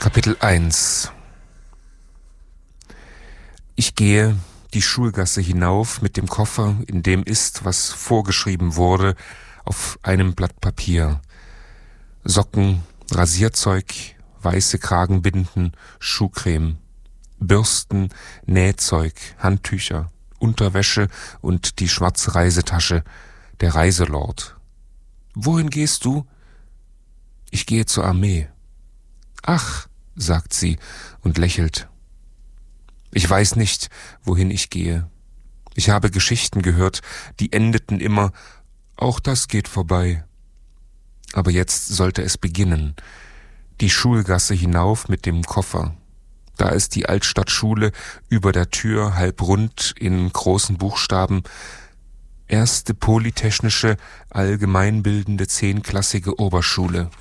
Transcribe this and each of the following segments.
Kapitel 1. Ich gehe die Schulgasse hinauf mit dem Koffer, in dem ist, was vorgeschrieben wurde, auf einem Blatt Papier. Socken, Rasierzeug, weiße Kragenbinden, Schuhcreme, Bürsten, Nähzeug, Handtücher, Unterwäsche und die schwarze Reisetasche, der Reiselord. Wohin gehst du? Ich gehe zur Armee. Ach, sagt sie und lächelt. Ich weiß nicht, wohin ich gehe. Ich habe Geschichten gehört, die endeten immer, auch das geht vorbei. Aber jetzt sollte es beginnen. Die Schulgasse hinauf mit dem Koffer. Da ist die Altstadtschule über der Tür, halb rund in großen Buchstaben. Erste Polytechnische, allgemeinbildende 10-klassige Oberschule.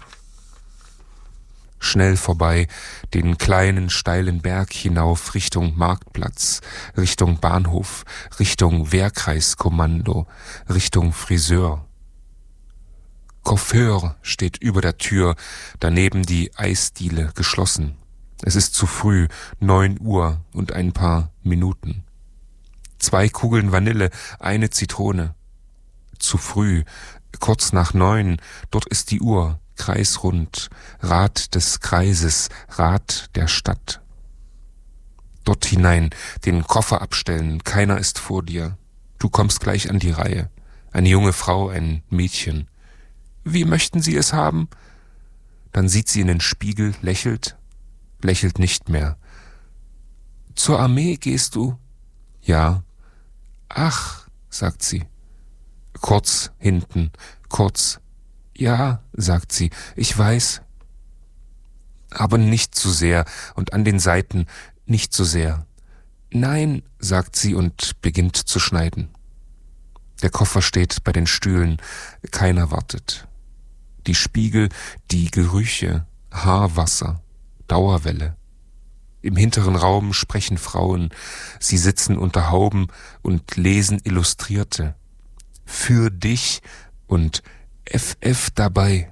Schnell vorbei, den kleinen, steilen Berg hinauf Richtung Marktplatz, Richtung Bahnhof, Richtung Wehrkreiskommando, Richtung Friseur. Coiffeur steht über der Tür, daneben die Eisdiele geschlossen. Es ist zu früh, 9 Uhr und ein paar Minuten. 2 Kugeln Vanille, eine Zitrone. Zu früh, kurz nach 9, dort ist die Uhr. Kreisrund, Rad des Kreises, Rad der Stadt. Dort hinein, den Koffer abstellen, keiner ist vor dir. Du kommst gleich an die Reihe. Eine junge Frau, ein Mädchen. Wie möchten Sie es haben? Dann sieht sie in den Spiegel, lächelt nicht mehr. Zur Armee gehst du? Ja. Ach, sagt sie. Kurz hinten, kurz. Ja, sagt sie, ich weiß. Aber nicht zu sehr und an den Seiten nicht zu sehr. Nein, sagt sie und beginnt zu schneiden. Der Koffer steht bei den Stühlen, keiner wartet. Die Spiegel, die Gerüche, Haarwasser, Dauerwelle. Im hinteren Raum sprechen Frauen, sie sitzen unter Hauben und lesen Illustrierte. Für dich und FF dabei.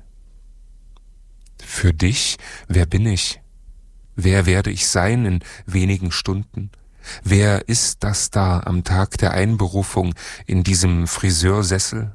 Für dich? Wer bin ich? Wer werde ich sein in wenigen Stunden? Wer ist das da am Tag der Einberufung in diesem Friseursessel?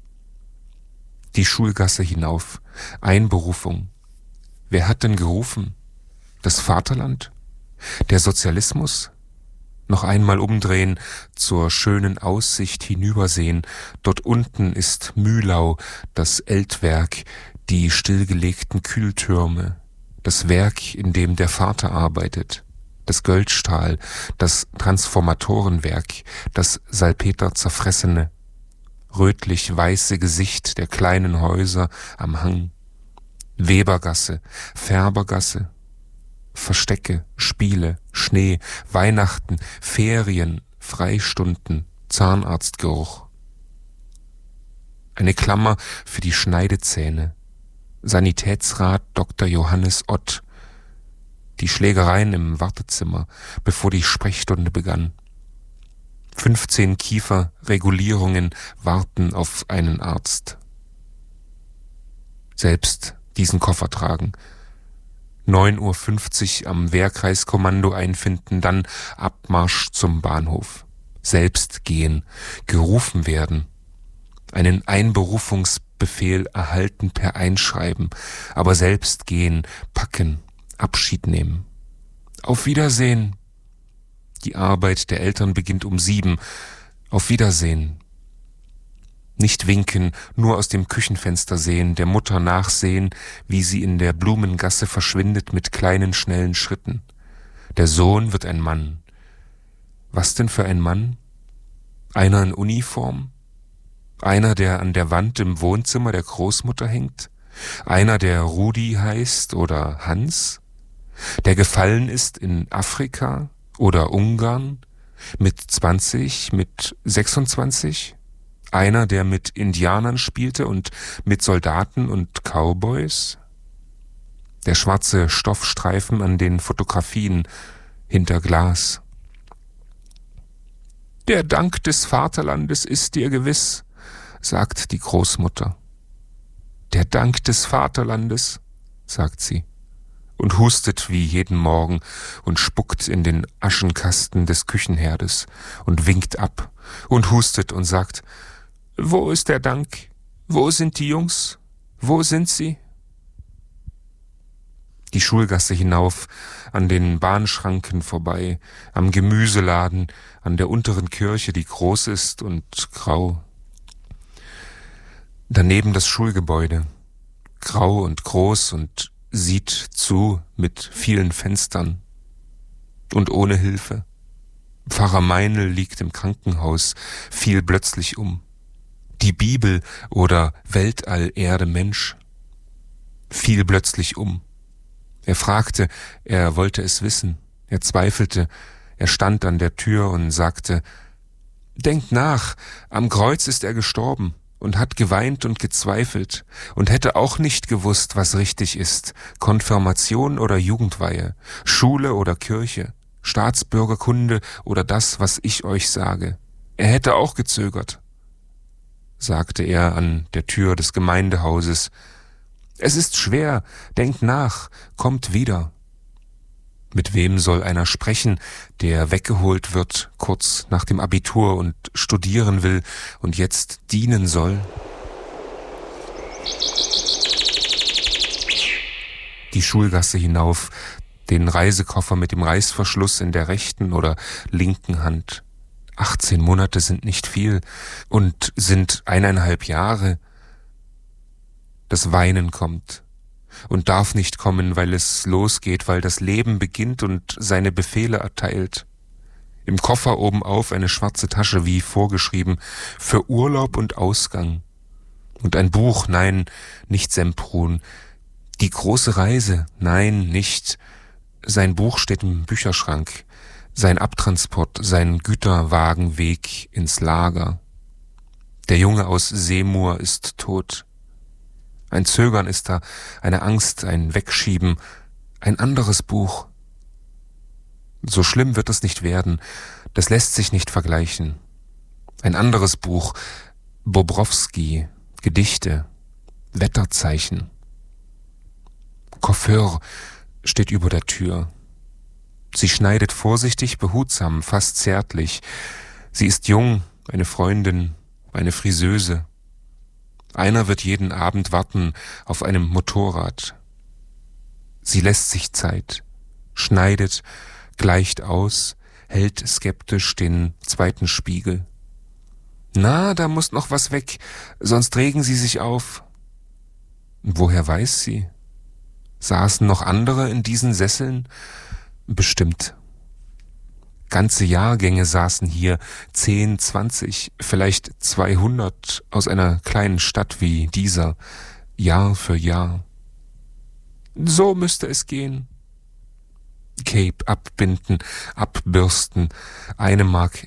Die Schulgasse hinauf. Einberufung. Wer hat denn gerufen? Das Vaterland? Der Sozialismus? Noch einmal umdrehen, zur schönen Aussicht hinübersehen. Dort unten ist Mühlau, das Eltwerk, die stillgelegten Kühltürme, das Werk, in dem der Vater arbeitet, das Göldstahl, das Transformatorenwerk, das Salpeter zerfressene, rötlich-weiße Gesicht der kleinen Häuser am Hang, Webergasse, Färbergasse, Verstecke, Spiele, Schnee, Weihnachten, Ferien, Freistunden, Zahnarztgeruch. Eine Klammer für die Schneidezähne. Sanitätsrat Dr. Johannes Ott. Die Schlägereien im Wartezimmer, bevor die Sprechstunde begann. 15 Kieferregulierungen warten auf einen Arzt. Selbst diesen Koffer tragen. 9:50 Uhr am Wehrkreiskommando einfinden, dann Abmarsch zum Bahnhof. Selbst gehen, gerufen werden. Einen Einberufungsbefehl erhalten per Einschreiben, aber selbst gehen, packen, Abschied nehmen. Auf Wiedersehen. Die Arbeit der Eltern beginnt um 7. Auf Wiedersehen. Nicht winken, nur aus dem Küchenfenster sehen, der Mutter nachsehen, wie sie in der Blumengasse verschwindet mit kleinen, schnellen Schritten. Der Sohn wird ein Mann. Was denn für ein Mann? Einer in Uniform? Einer, der an der Wand im Wohnzimmer der Großmutter hängt? Einer, der Rudi heißt oder Hans? Der gefallen ist in Afrika oder Ungarn? Mit 20, mit 26? Einer, der mit Indianern spielte und mit Soldaten und Cowboys? Der schwarze Stoffstreifen an den Fotografien hinter Glas. Der Dank des Vaterlandes ist dir gewiss, sagt die Großmutter. Der Dank des Vaterlandes, sagt sie. und hustet wie jeden Morgen und spuckt in den Aschenkasten des Küchenherdes und winkt ab und hustet und sagt: Wo ist der Dank? Wo sind die Jungs? Wo sind sie? Die Schulgasse hinauf, an den Bahnschranken vorbei, am Gemüseladen, an der unteren Kirche, die groß ist und grau. Daneben das Schulgebäude, grau und groß und sieht zu mit vielen Fenstern und ohne Hilfe. Pfarrer Meinl liegt im Krankenhaus, fiel plötzlich um. Die Bibel oder Weltall, Erde, Mensch fiel plötzlich um. Er fragte, er wollte es wissen, er zweifelte, er stand an der Tür und sagte: Denkt nach, am Kreuz ist er gestorben und hat geweint und gezweifelt und hätte auch nicht gewusst, was richtig ist, Konfirmation oder Jugendweihe, Schule oder Kirche, Staatsbürgerkunde oder das, was ich euch sage. Er hätte auch gezögert, sagte er an der Tür des Gemeindehauses. Es ist schwer, denkt nach, kommt wieder. Mit wem soll einer sprechen, der weggeholt wird, kurz nach dem Abitur und studieren will und jetzt dienen soll? Die Schulgasse hinauf, den Reisekoffer mit dem Reißverschluss in der rechten oder linken Hand. 18 Monate sind nicht viel und sind 1,5 Jahre. Das Weinen kommt und darf nicht kommen, weil es losgeht, weil das Leben beginnt und seine Befehle erteilt. Im Koffer obenauf eine schwarze Tasche, wie vorgeschrieben, für Urlaub und Ausgang. Und ein Buch, nein, nicht Semprun. Die große Reise, nein, nicht. Sein Buch steht im Bücherschrank. Sein Abtransport, sein Güterwagenweg ins Lager. Der Junge aus Seymour ist tot. Ein Zögern ist da, eine Angst, ein Wegschieben, ein anderes Buch. So schlimm wird es nicht werden, das lässt sich nicht vergleichen. Ein anderes Buch, Bobrowski, Gedichte, Wetterzeichen. Coiffeur steht über der Tür. Sie schneidet vorsichtig, behutsam, fast zärtlich. Sie ist jung, eine Freundin, eine Friseuse. Einer wird jeden Abend warten auf einem Motorrad. Sie lässt sich Zeit, schneidet, gleicht aus, hält skeptisch den zweiten Spiegel. Na, da muss noch was weg, sonst regen sie sich auf. Woher weiß sie? Saßen noch andere in diesen Sesseln? Bestimmt. Ganze Jahrgänge saßen hier, 10, 20, vielleicht 200 aus einer kleinen Stadt wie dieser, Jahr für Jahr. So müsste es gehen. Cape abbinden, abbürsten, 1,60 Mark.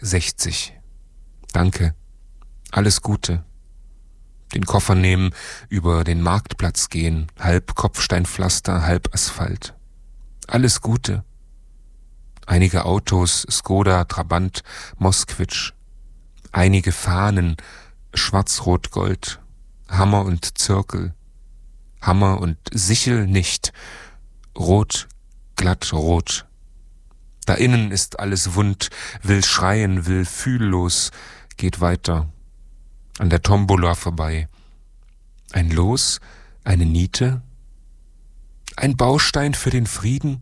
Danke, alles Gute. Den Koffer nehmen, über den Marktplatz gehen, halb Kopfsteinpflaster, halb Asphalt. Alles Gute. Einige Autos, Skoda, Trabant, Moskwitsch. Einige Fahnen, Schwarz-Rot-Gold, Hammer und Zirkel. Hammer und Sichel nicht. Rot, glatt rot. Da innen ist alles wund, will schreien, will fühllos, geht weiter. An der Tombola vorbei. Ein Los, eine Niete? Ein Baustein für den Frieden?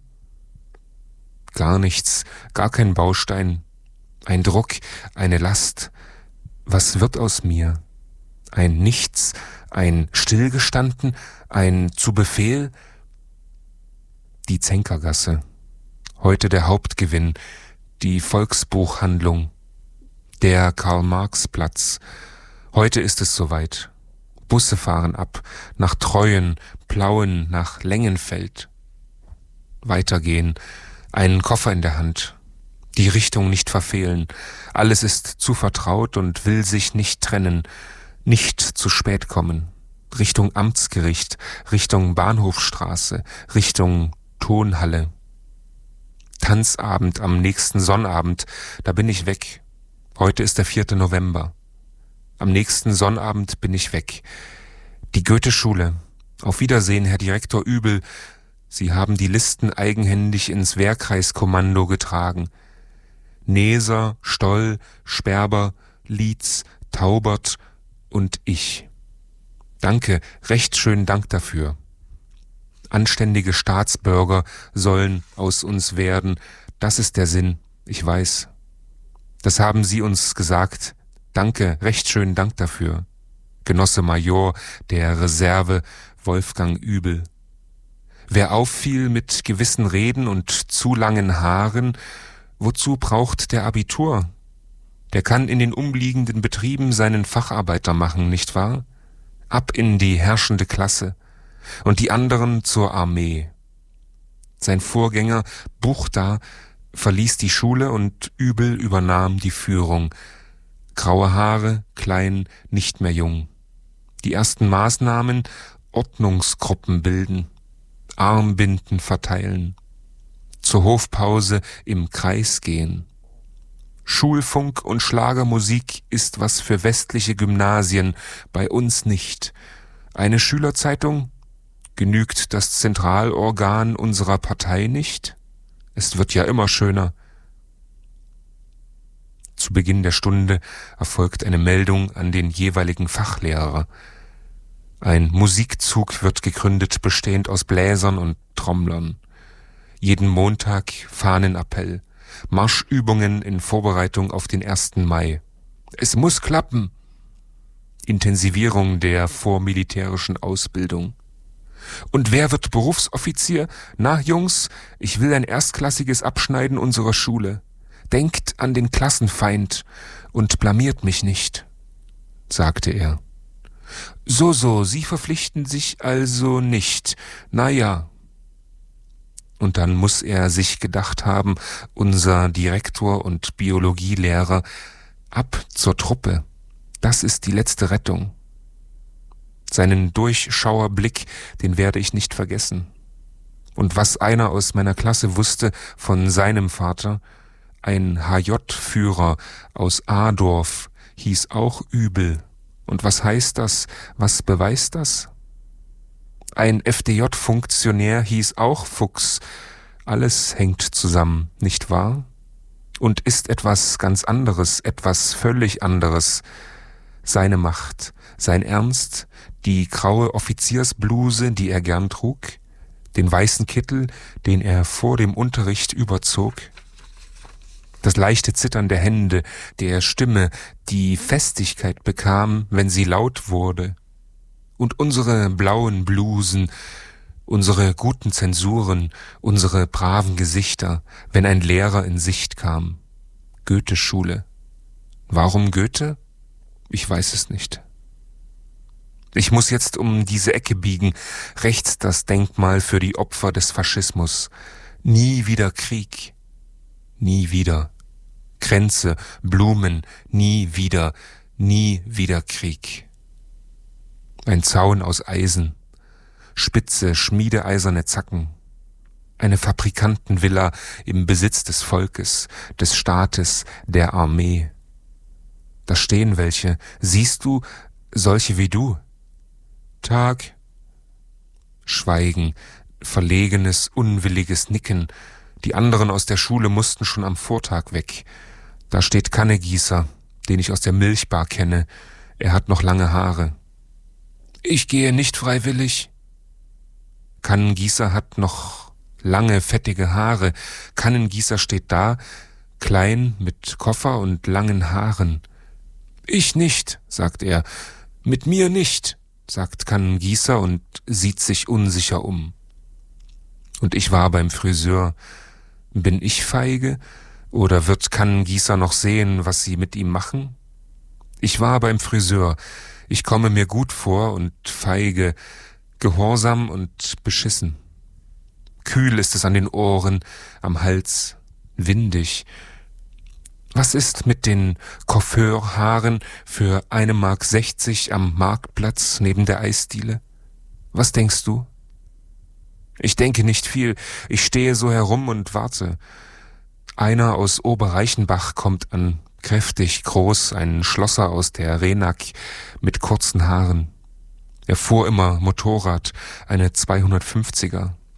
Gar nichts, gar kein Baustein. Ein Druck, eine Last. Was wird aus mir? Ein Nichts, ein Stillgestanden, ein zu Befehl? Die Zenkergasse. Heute der Hauptgewinn, die Volksbuchhandlung, der Karl-Marx-Platz. Heute ist es soweit. Busse fahren ab, nach Treuen, Plauen, nach Längenfeld. Weitergehen, einen Koffer in der Hand, die Richtung nicht verfehlen. Alles ist zu vertraut und will sich nicht trennen, nicht zu spät kommen. Richtung Amtsgericht, Richtung Bahnhofstraße, Richtung Tonhalle. Tanzabend am nächsten Sonnabend, da bin ich weg. Heute ist der 4. November. Am nächsten Sonnabend bin ich weg. Die Goethe-Schule. Auf Wiedersehen, Herr Direktor Übel. Sie haben die Listen eigenhändig ins Wehrkreiskommando getragen. Neser, Stoll, Sperber, Lietz, Taubert und ich. Danke, recht schönen Dank dafür. Anständige Staatsbürger sollen aus uns werden. Das ist der Sinn, ich weiß. Das haben Sie uns gesagt. Danke, recht schönen Dank dafür. Genosse Major der Reserve Wolfgang Übel. Wer auffiel mit gewissen Reden und zu langen Haaren, wozu braucht der Abitur? Der kann in den umliegenden Betrieben seinen Facharbeiter machen, nicht wahr? Ab in die herrschende Klasse und die anderen zur Armee. Sein Vorgänger Buchta verließ die Schule und Übel übernahm die Führung. Graue Haare, klein, nicht mehr jung. Die ersten Maßnahmen: Ordnungsgruppen bilden, Armbinden verteilen, zur Hofpause im Kreis gehen. Schulfunk und Schlagermusik ist was für westliche Gymnasien, bei uns nicht. Eine Schülerzeitung? Genügt das Zentralorgan unserer Partei nicht? Es wird ja immer schöner. Zu Beginn der Stunde erfolgt eine Meldung an den jeweiligen Fachlehrer. Ein Musikzug wird gegründet, bestehend aus Bläsern und Trommlern. Jeden Montag Fahnenappell, Marschübungen in Vorbereitung auf den 1. Mai. Es muss klappen. Intensivierung der vormilitärischen Ausbildung. Und wer wird Berufsoffizier? Na, Jungs, ich will ein erstklassiges Abschneiden unserer Schule. Denkt an den Klassenfeind und blamiert mich nicht, sagte er. So, Sie verpflichten sich also nicht. Na ja. Und dann muss er sich gedacht haben, unser Direktor und Biologielehrer, ab zur Truppe. Das ist die letzte Rettung. Seinen Durchschauerblick, den werde ich nicht vergessen. Und was einer aus meiner Klasse wusste von seinem Vater, ein HJ-Führer aus Adorf, hieß auch Übel. Und was heißt das? Was beweist das? Ein FDJ-Funktionär hieß auch Fuchs. Alles hängt zusammen, nicht wahr? Und ist etwas ganz anderes, etwas völlig anderes. Seine Macht, sein Ernst, die graue Offiziersbluse, die er gern trug, den weißen Kittel, den er vor dem Unterricht überzog, das leichte Zittern der Hände, der Stimme, die Festigkeit bekam, wenn sie laut wurde, und unsere blauen Blusen, unsere guten Zensuren, unsere braven Gesichter, wenn ein Lehrer in Sicht kam. Goethe-Schule. Warum Goethe? Ich weiß es nicht. Ich muss jetzt um diese Ecke biegen, rechts das Denkmal für die Opfer des Faschismus. Nie wieder Krieg. Nie wieder. Kränze, Blumen, nie wieder Krieg. Ein Zaun aus Eisen, spitze, schmiedeeiserne Zacken. Eine Fabrikantenvilla im Besitz des Volkes, des Staates, der Armee. Da stehen welche, siehst du, solche wie du. Tag. Schweigen, verlegenes, unwilliges Nicken. Die anderen aus der Schule mussten schon am Vortag weg. Da steht Kannegießer, den ich aus der Milchbar kenne. Er hat noch lange Haare. Ich gehe nicht freiwillig. Kannengießer hat noch lange, fettige Haare. Kannengießer steht da, klein, mit Koffer und langen Haaren. Ich nicht, sagt er. Mit mir nicht, sagt Kannengießer und sieht sich unsicher um. Und ich war beim Friseur. Bin ich feige? Oder wird Kannengießer noch sehen, was sie mit ihm machen? Ich war beim Friseur. Ich komme mir gut vor und feige, gehorsam und beschissen. Kühl ist es an den Ohren, am Hals, windig. Was ist mit den Coiffeurhaaren für 1,60 Mark am Marktplatz neben der Eisdiele? Was denkst du? Ich denke nicht viel. Ich stehe so herum und warte. Einer aus Oberreichenbach kommt an, kräftig, groß, ein Schlosser aus der Renack mit kurzen Haaren. Er fuhr immer Motorrad, eine 250er.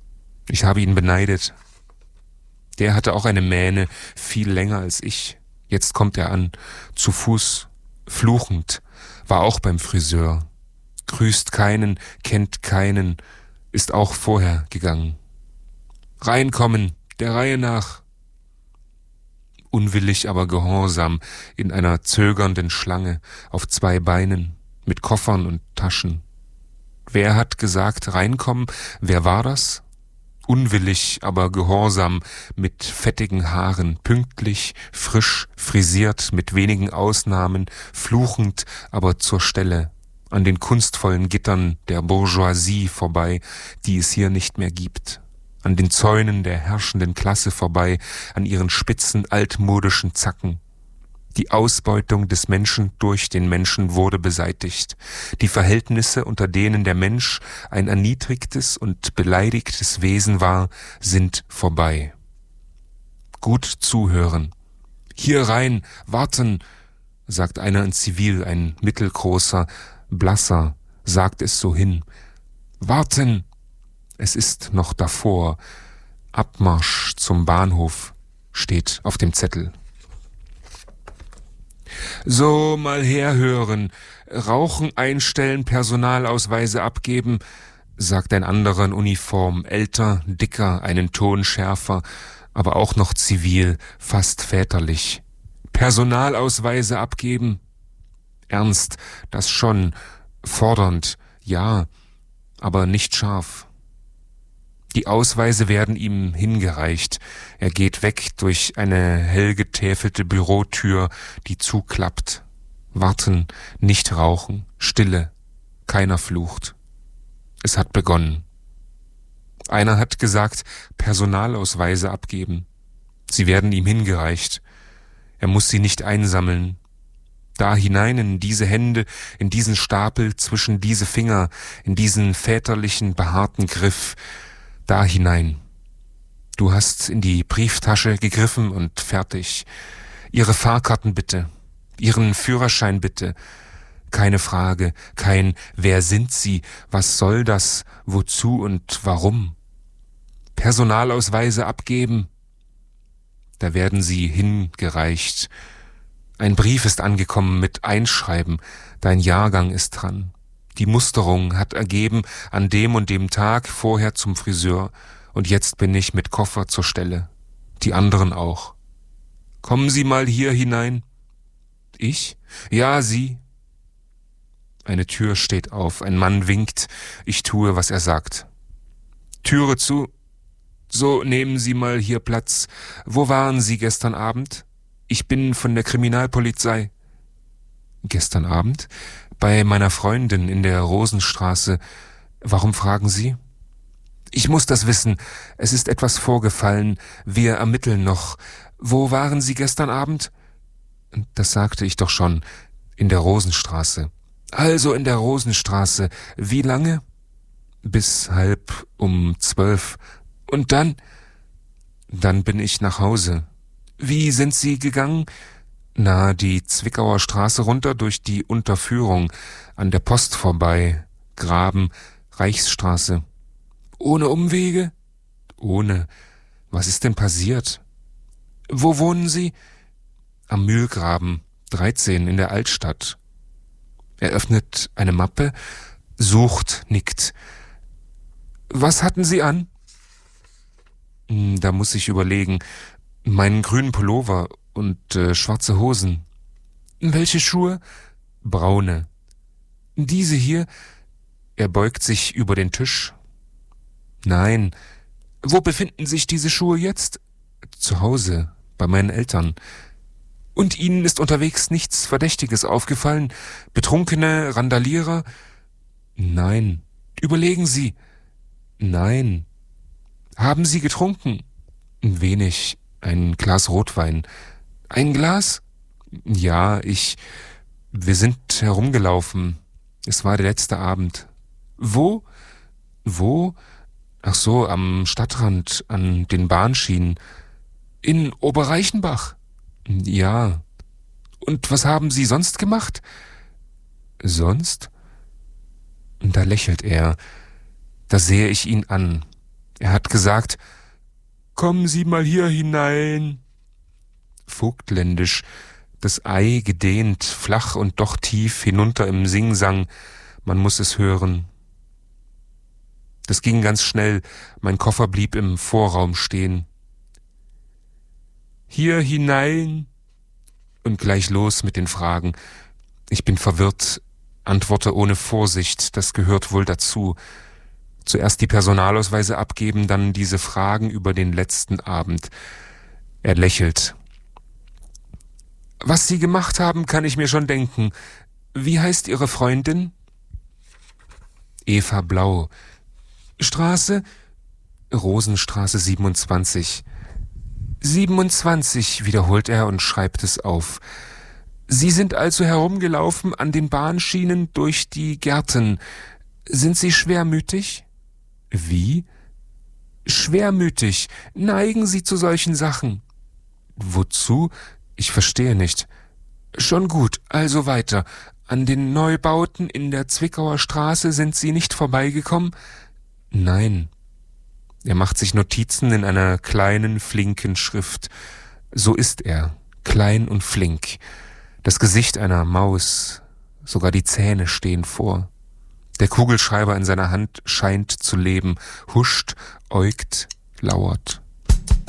Ich habe ihn beneidet. Der hatte auch eine Mähne, viel länger als ich. Jetzt kommt er an, zu Fuß, fluchend, war auch beim Friseur. Grüßt keinen, kennt keinen, ist auch vorher gegangen. Reinkommen, der Reihe nach. Unwillig, aber gehorsam, in einer zögernden Schlange, auf 2 Beinen, mit Koffern und Taschen. Wer hat gesagt, reinkommen? Wer war das? Unwillig, aber gehorsam, mit fettigen Haaren, pünktlich, frisch, frisiert, mit wenigen Ausnahmen, fluchend, aber zur Stelle, an den kunstvollen Gittern der Bourgeoisie vorbei, die es hier nicht mehr gibt, an den Zäunen der herrschenden Klasse vorbei, an ihren spitzen, altmodischen Zacken. Die Ausbeutung des Menschen durch den Menschen wurde beseitigt. Die Verhältnisse, unter denen der Mensch ein erniedrigtes und beleidigtes Wesen war, sind vorbei. Gut zuhören. Hier rein, warten, sagt einer in Zivil, ein mittelgroßer, blasser, sagt es so hin. Warten, es ist noch davor. Abmarsch zum Bahnhof steht auf dem Zettel. So, mal herhören. Rauchen einstellen, Personalausweise abgeben, sagt ein anderer in Uniform, älter, dicker, einen Ton schärfer, aber auch noch zivil, fast väterlich. Personalausweise abgeben? Ernst, das schon, fordernd, ja, aber nicht scharf. Die Ausweise werden ihm hingereicht. Er geht weg durch eine hell getäfelte Bürotür, die zuklappt. Warten, nicht rauchen, Stille, keiner flucht. Es hat begonnen. Einer hat gesagt, Personalausweise abgeben. Sie werden ihm hingereicht. Er muss sie nicht einsammeln. Da hinein in diese Hände, in diesen Stapel, zwischen diese Finger, in diesen väterlichen, behaarten Griff, da hinein. Du hast in die Brieftasche gegriffen und fertig. Ihre Fahrkarten bitte. Ihren Führerschein bitte. Keine Frage, kein Wer sind Sie, was soll das, wozu und warum. Personalausweise abgeben. Da werden sie hingereicht. Ein Brief ist angekommen mit Einschreiben. Dein Jahrgang ist dran. Die Musterung hat ergeben an dem und dem Tag vorher zum Friseur und jetzt bin ich mit Koffer zur Stelle. Die anderen auch. Kommen Sie mal hier hinein. Ich? Ja, Sie. Eine Tür steht auf, ein Mann winkt, ich tue, was er sagt. Türe zu. So, nehmen Sie mal hier Platz. Wo waren Sie gestern Abend? Ich bin von der Kriminalpolizei. Gestern Abend? Bei meiner Freundin in der Rosenstraße. Warum fragen Sie? Ich muss das wissen. Es ist etwas vorgefallen. Wir ermitteln noch. Wo waren Sie gestern Abend? Das sagte ich doch schon. In der Rosenstraße. Also in der Rosenstraße. Wie lange? Bis 11:30. Und dann? Dann bin ich nach Hause. Wie sind Sie gegangen? Na, die Zwickauer Straße runter durch die Unterführung, an der Post vorbei, Graben, Reichsstraße. Ohne Umwege? Ohne. Was ist denn passiert? Wo wohnen Sie? Am Mühlgraben, 13 in der Altstadt. Er öffnet eine Mappe, sucht, nickt. Was hatten Sie an? Da muss ich überlegen. Meinen grünen Pullover und schwarze Hosen. Welche Schuhe? Braune. Diese hier? Er beugt sich über den Tisch. Nein. Wo befinden sich diese Schuhe jetzt? Zu Hause, bei meinen Eltern. Und Ihnen ist unterwegs nichts Verdächtiges aufgefallen? Betrunkene Randalierer? Nein. Überlegen Sie. Nein. Haben Sie getrunken? Wenig. Ein Glas Rotwein. Ein Glas? Ja, wir sind herumgelaufen. Es war der letzte Abend. Wo? Wo? Ach so, am Stadtrand, an den Bahnschienen. In Oberreichenbach? Ja. Und was haben Sie sonst gemacht? Sonst? Da lächelt er. Da sehe ich ihn an. Er hat gesagt, »Kommen Sie mal hier hinein.« Vogtländisch, das Ei gedehnt, flach und doch tief, hinunter im Singsang, man muss es hören. Das ging ganz schnell, mein Koffer blieb im Vorraum stehen. »Hier hinein«, und gleich los mit den Fragen. Ich bin verwirrt, antworte ohne Vorsicht, das gehört wohl dazu. Zuerst die Personalausweise abgeben, dann diese Fragen über den letzten Abend. Er lächelt. »Was Sie gemacht haben, kann ich mir schon denken. Wie heißt Ihre Freundin?« »Eva Blau.« »Straße?« »Rosenstraße 27. 27, wiederholt er und schreibt es auf. »Sie sind also herumgelaufen an den Bahnschienen durch die Gärten. Sind Sie schwermütig?« »Wie?« »Schwermütig. Neigen Sie zu solchen Sachen?« »Wozu? Ich verstehe nicht.« »Schon gut, also weiter. An den Neubauten in der Zwickauer Straße sind Sie nicht vorbeigekommen?« »Nein.« Er macht sich Notizen in einer kleinen, flinken Schrift. So ist er, klein und flink. Das Gesicht einer Maus, sogar die Zähne stehen vor. Der Kugelschreiber in seiner Hand scheint zu leben, huscht, äugt, lauert.